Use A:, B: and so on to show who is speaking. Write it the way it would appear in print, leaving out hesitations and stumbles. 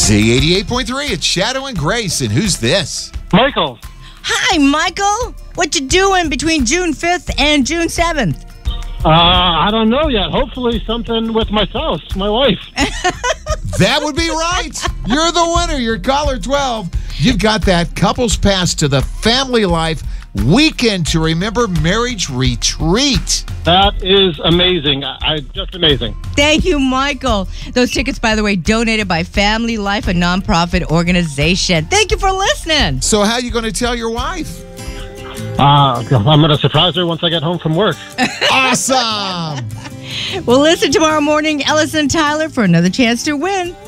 A: Z88.3, it's Shadow and Grace. And who's this?
B: Michael.
C: Hi, Michael. What you doing between June 5th and June 7th?
B: I don't know yet. Hopefully something with my spouse, my wife.
A: That would be right. You're the winner. You're caller 12. You've got that couples pass to the Family Life Weekend to Remember Marriage Retreat.
B: That is amazing. Just amazing.
C: Thank you, Michael. Those tickets, by the way, donated by Family Life, a nonprofit organization. Thank you for listening.
A: So how are you going to tell your wife?
B: I'm going to surprise her once I get home from work.
A: Awesome.
C: We'll listen tomorrow morning, Ellis and Tyler, for another chance to win.